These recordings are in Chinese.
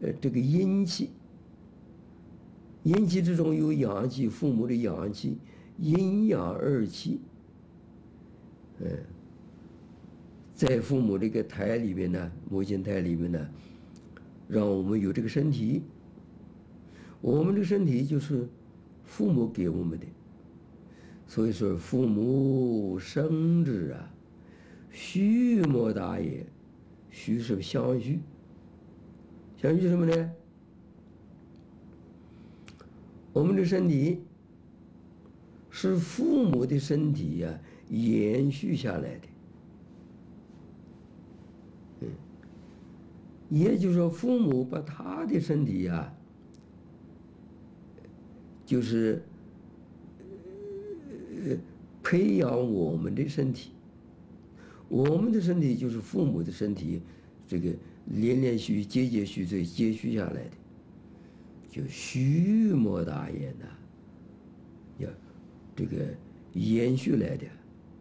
这个阴气，阴气之中有阳气，父母的阳气，阴阳二气，在父母这个胎里边呢，母亲胎里面呢，让我们有这个身体。我们这个身体就是父母给我们的，所以说父母生之啊，虚莫大也。虚是相续，相续什么呢？我们的身体是父母的身体呀，延续下来的。也就是说，父母把他的身体呀，就是培养我们的身体。我们的身体就是父母的身体，这个连连续、节节续罪接续下来的，就虚莫大焉呐，要这个延续来的。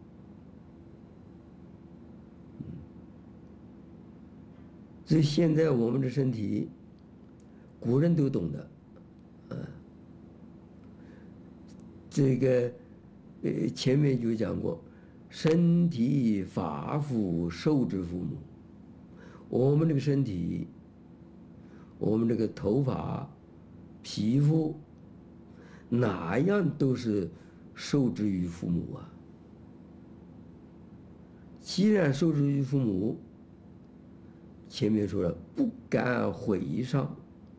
所以现在我们的身体，古人都懂得，这个前面就讲过。身体发肤受之父母，我们这个身体，我们这个头发、皮肤，哪样都是受之于父母啊。既然受之于父母，前面说了不敢毁伤。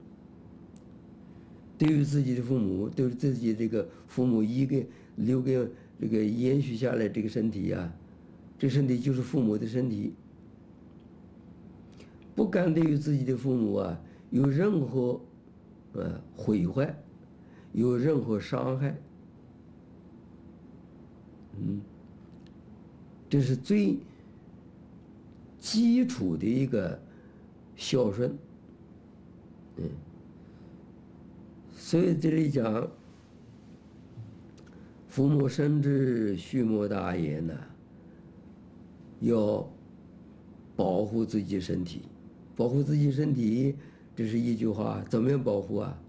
对于自己的父母，对于自己这个父母一个留给这个延续下来这个身体呀，这身体就是父母的身体，不敢对于自己的父母啊有任何毁坏，有任何伤害，这是最基础的一个孝顺，所以这里讲。父母生之，虚莫大焉呐，要保护自己身体，保护自己身体，这是一句话。怎么样保护啊？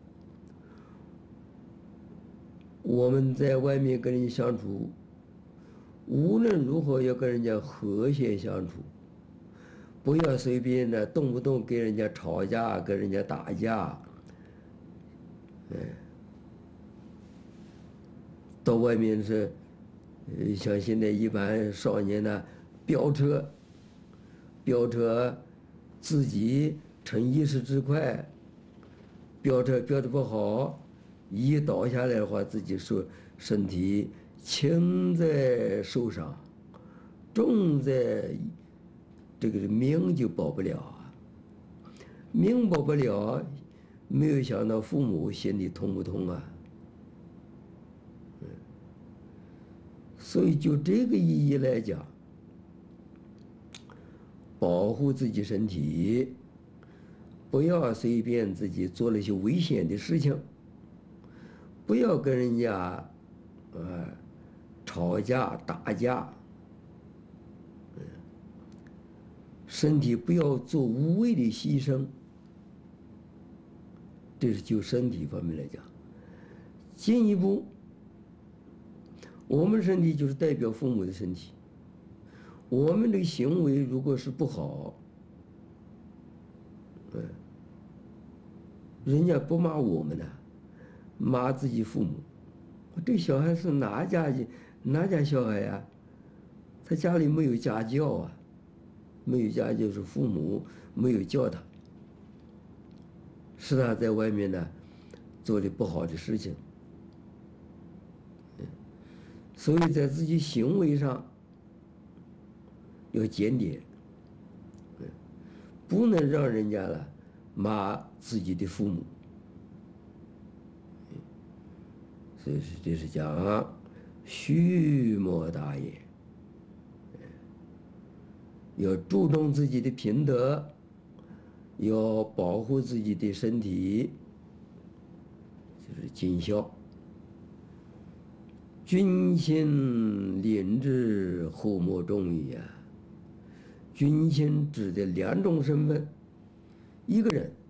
我们在外面跟人相处，无论如何要跟人家和谐相处，不要随便的动不动跟人家吵架，跟人家打架，到外面是，像现在一般少年呢，飙车，自己逞一时之快，飙车飙得不好，一倒下来的话，自己身体轻在受伤，重在这个命就保不了啊，命保不了，没有想到父母心里痛不痛啊？所以就这个意义来讲，保护自己身体，不要随便自己做了一些危险的事情，不要跟人家吵架打架，身体不要做无谓的牺牲，这是就身体方面来讲。进一步，我们身体就是代表父母的身体，我们这个行为如果是不好，人家不骂我们呢，骂自己父母。这小孩是哪家小孩呀？他家里没有家教啊，没有家教是父母没有教他，是他在外面呢做的不好的事情。所以在自己行为上要检点，不能让人家了骂自己的父母。所以这是讲虚莫大也，要注重自己的品德，要保护自己的身体，就是尽孝。君亲临之，后莫重矣啊！君亲指的两种身份，一个人